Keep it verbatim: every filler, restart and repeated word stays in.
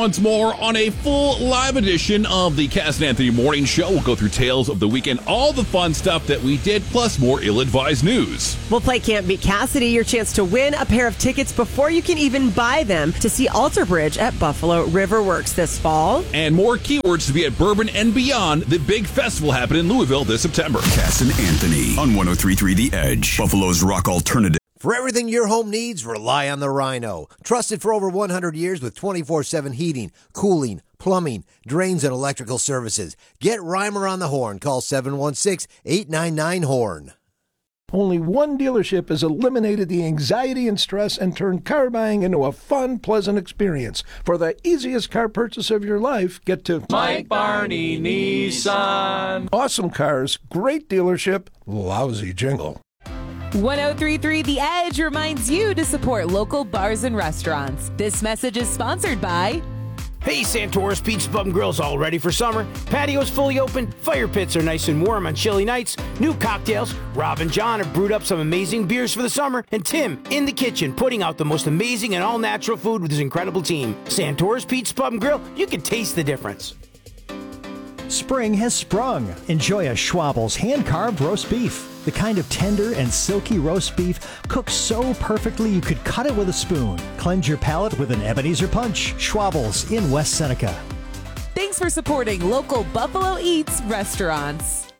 Once more on a full live edition of the Cass and Anthony Morning Show. We'll go through tales of the weekend, all the fun stuff that we did, plus more ill-advised news. We'll play Can't Beat Cassidy, your chance to win a pair of tickets before you can even buy them to see Alter Bridge at Buffalo River Works this fall. And more keywords to be at Bourbon and Beyond, the big festival happening in Louisville this September. Cass and Anthony on one oh three point three The Edge, Buffalo's rock alternative. For everything your home needs, rely on the Rhino. Trusted for over one hundred years with twenty-four seven heating, cooling, plumbing, drains, and electrical services. Get Reimer on the horn. Call seven one six, eight nine nine, HORN. Only one dealership has eliminated the anxiety and stress and turned car buying into a fun, pleasant experience. For the easiest car purchase of your life, get to Mike Barney Nissan. Awesome cars, great dealership, lousy jingle. one oh three point three The Edge reminds you to support local bars and restaurants. This message is sponsored by... Hey, Santora's Pizza Pub and Grill's all ready for summer. Patio's fully open, fire pits are nice and warm on chilly nights, new cocktails. Rob and John have brewed up some amazing beers for the summer, and Tim, in the kitchen, putting out the most amazing and all-natural food with his incredible team. Santora's Pizza Pub and Grill, you can taste the difference. Spring has sprung. Enjoy a Schwabel's hand-carved roast beef. The kind of tender and silky roast beef cooked so perfectly you could cut it with a spoon. Cleanse your palate with an Ebenezer Punch. Schwabel's in West Seneca. Thanks for supporting local Buffalo Eats restaurants.